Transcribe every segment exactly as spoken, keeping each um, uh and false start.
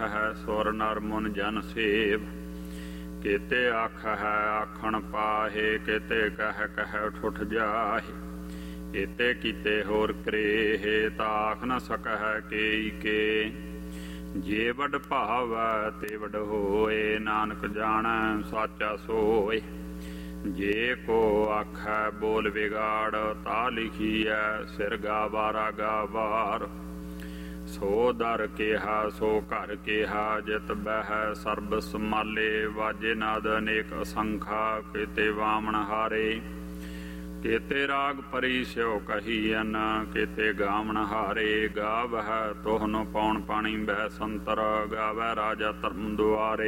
ਹੈ ਸੁਰ ਨਰ ਮੁਨ ਜਨ ਸੇਵ। केते आख है आखण पाहे केते कह कह ठुठ जाहे। केते कीते होर करेहे ताख न सकह केई के। जे वड भाव ते वड होए नानक जान साचा सोए। जे को आख बोल बिगाड़ ता लिखीऐ सिर गावारा गावार। सो दर केहा सो घर केहा जित बह सर्ब समाले। वाजे नाद अनेक असंखा केते वामन हारे। केते राग परी स्यो कहीअन केते गावण हारे। गावह तोहनो पौन पाणी बह संतर गावह राजा धर्म दुआरे।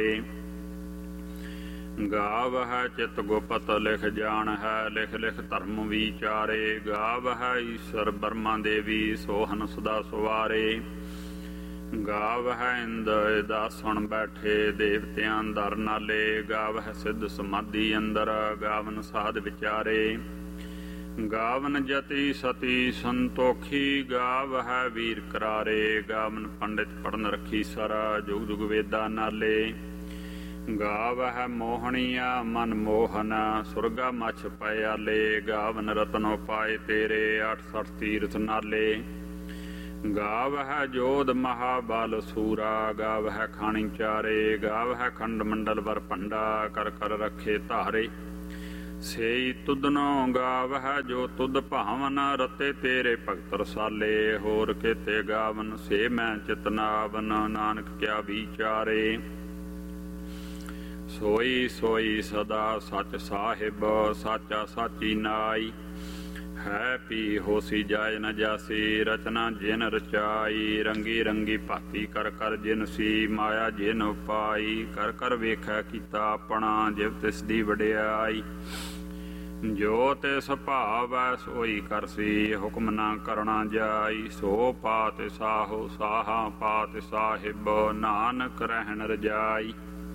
गावह चित गुपत लिख जान है लिख लिख धर्म विचारे। गावह ईश्वर ब्रह्मा देवी सोहन सदा सवारे। गावह इंद दासण बैठे देवतियां दर नाले। गावह सिद्ध समाधि अंदर गावन साध विचारे। गावन जति सती संतोखी गावह वीर करारे। गावन पंडित पढ़न रखी सर जुग जुग वेदा नाले। गावह मोहनिया मन मोहन सुरगा मछ पयाले। गावन रतनो पाए तेरे अठ सठ तीर्थ नाले। गावह जोध महाबल सूरा गावह खाणी चारे। गावह खंड मंडल वर पंडा कर कर रखे धारे। सेई तुदनो गावह जो तुद भावन रते तेरे भगत रसाले। होर केते गावन से मैं चितनावन नानक क्या विचारे। सोई सोई सदा सच साहिब साचा साची नाई। है पी होसी जाय न जासी रचना जिन रचाई। रंगी रंगी भाती कर कर जिन सी माया जिन उपाई। कर कर वेखै कीता अपना जिव तिस दी वडियाई। जो तिस भावै सोई करसी हुक्म ना करना जाई। सो पात साहो साहा पात साहिब नानक रहन रजाई।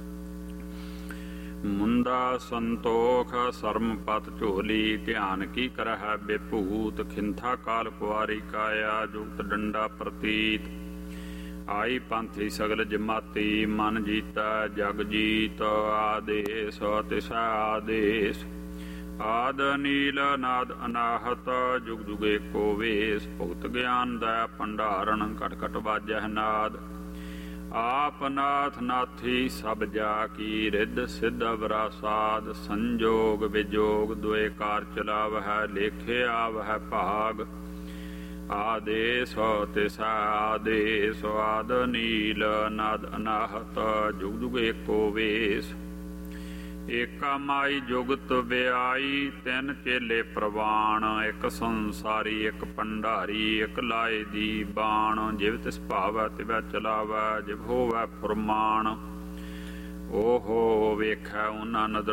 मुंदा संतोख सरम पत झोली ध्यान की करह बेभूत। खिंथा काल कुआरी काया जुगत डंडा प्रतीत। आई पंथी सगल जमाती मन जीता जग जीत। आदेश तिसा आदेश आद नील नाद अनाहत जुग जुग एको वेश। भुगत ज्ञान दै भंडारण घट घट वाजह नाद। आप नाथ नाथी सब जा की रिद सिद्ध वरासाद। संजोग विजोग दुए कार चलावह लेखे आवह भाग। आदेश तिसा आदेश आद नील नाद अनाहत जुग जुग एको वेश। एका माई जुगत व्याई तिन चेले प्रवाण। एक संसारी एक भंडारी एक लाए दी बाण। जिव तिस भावै तिवै चलावै जिव होवै फुरमान। ओहो वेखै उन्हां नद